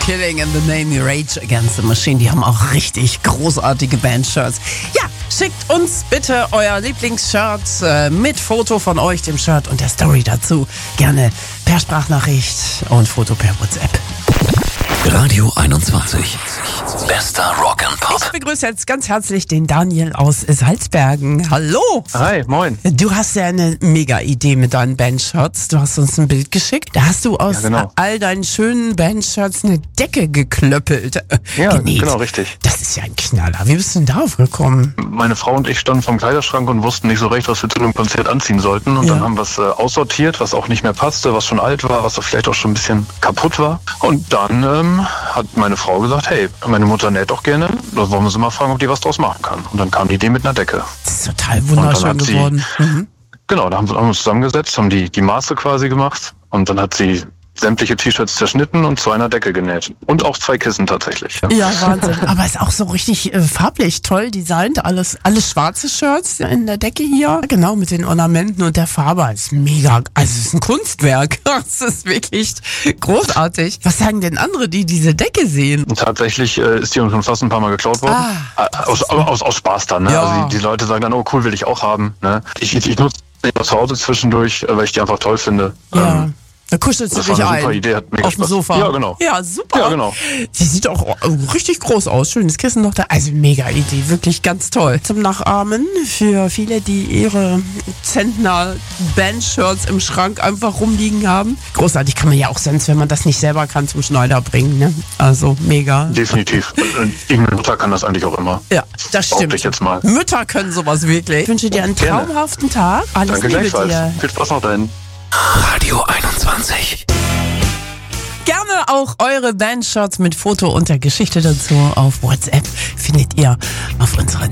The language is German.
Killing in the Name Rage Against the Machine. Die haben auch richtig großartige Bandshirts. Ja, schickt uns bitte euer Lieblingsshirt mit Foto von euch, dem Shirt und der Story dazu. Gerne per Sprachnachricht und Foto per WhatsApp. Radio 21. Bester Rock and Pop. Ich begrüße jetzt ganz herzlich den Daniel aus Salzbergen. Hallo! Hi, moin. Du hast ja eine mega Idee mit deinen Bandshirts. Du hast uns ein Bild geschickt. Da hast du aus all deinen schönen Bandshirts eine Decke geklöppelt. Ja, genäht. genau, richtig. Das ist ja ein Knaller. Wie bist du denn darauf gekommen? Meine Frau und ich standen vom Kleiderschrank und wussten nicht so recht, was wir zu einem Konzert anziehen sollten. Und dann haben wir es aussortiert, was auch nicht mehr passte, was schon alt war, was auch vielleicht auch schon ein bisschen kaputt war. Und dann hat meine Frau gesagt, hey, meine Mutter näht doch gerne, da wollen wir sie mal fragen, ob die was draus machen kann. Und dann kam die Idee mit einer Decke. Das ist total wunderschön geworden. Genau, da haben wir uns zusammengesetzt, haben die Maße quasi gemacht und dann hat sie sämtliche T-Shirts zerschnitten und zu einer Decke genäht. Und auch 2 Kissen tatsächlich. Ja, Wahnsinn. Aber ist auch so richtig farblich toll designt. Alles schwarze Shirts in der Decke hier. Genau, mit den Ornamenten und der Farbe. Ist mega. Also es ist ein Kunstwerk. Es ist wirklich großartig. Was sagen denn andere, die diese Decke sehen? Und tatsächlich ist die uns schon fast ein paar Mal geklaut worden. Aus Spaß dann. Ne? Ja. Also die Leute sagen dann, oh cool, will ich auch haben. Ne? Ich nutze die zu Hause zwischendurch, weil ich die einfach toll finde. Ja. Da kuschelst du dich ein. Super Idee, hat mega auf dem Spaß. Sofa. Ja, genau. Ja, super. Ja, genau. Sie sieht auch richtig groß aus. Schönes Kissen noch da. Also mega Idee. Wirklich ganz toll. Zum Nachahmen für viele, die ihre Zentner Bandshirts im Schrank einfach rumliegen haben. Großartig, kann man ja auch sonst, wenn man das nicht selber kann, zum Schneider bringen. Ne? Also mega. Definitiv. Irgendeine Mutter kann das eigentlich auch immer. Ja, das stimmt. Ich jetzt mal. Mütter können sowas wirklich. Ich wünsche dir einen traumhaften Tag. Alles Danke Liebe gleichfalls. dir. Viel Spaß noch dahin. Radio 21. Gerne auch eure Bandshirts mit Foto und der Geschichte dazu auf WhatsApp findet ihr auf unseren